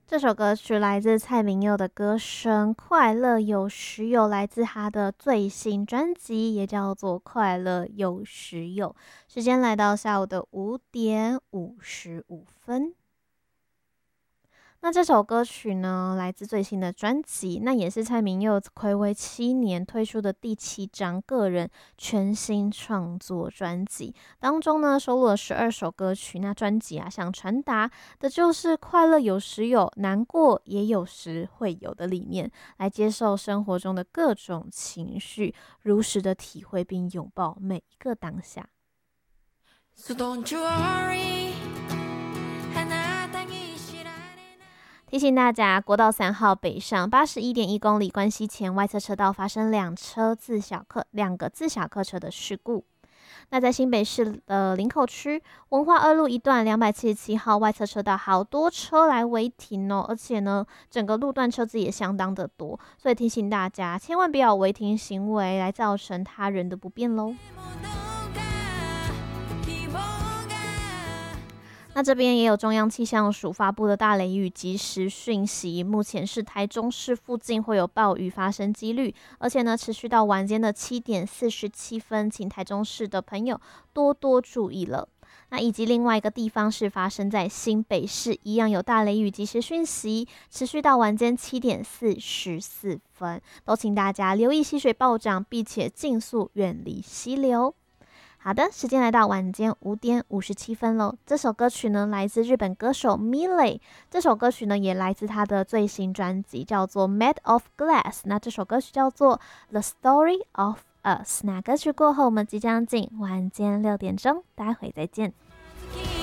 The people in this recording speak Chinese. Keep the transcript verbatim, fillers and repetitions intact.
这首歌曲来自蔡明佑的歌声《快乐有时有》，来自他的最新专辑，也叫做《快乐有时有》。时间来到下午的五点五十五分。那这首歌曲呢，来自最新的专辑，那也是蔡明佑睽违七年推出的第七张个人全新创作专辑，当中呢收录了十二首歌曲。那专辑啊，想传达的就是快乐有时有，难过也有时会有的理念，来接受生活中的各种情绪，如实的体会并拥抱每一个当下。So don't you worry,提醒大家，国道三号北上八十一点一公里关西前外侧车道发生两车自小客两个自小客车的事故。那在新北市的林口区文化二路一段两百七十七号外侧车道，好多车来违停哦，而且呢，整个路段车子也相当的多，所以提醒大家，千万不要违停行为来造成他人的不便喽。那这边也有中央气象署发布的大雷雨即时讯息，目前是台中市附近会有暴雨发生几率，而且呢持续到晚间的七点四十七分，请台中市的朋友多多注意了。那以及另外一个地方是发生在新北市，一样有大雷雨即时讯息，持续到晚间七点四十四分，都请大家留意溪水暴涨，并且尽速远离溪流。好的，时间来到晚间五点五十七分喽。这首歌曲呢，来自日本歌手 Milet。这首歌曲呢，也来自他的最新专辑，叫做《Made of Glass》。那这首歌曲叫做《The Story of Us》。那歌曲过后，我们即将进晚间六点钟，待会再见。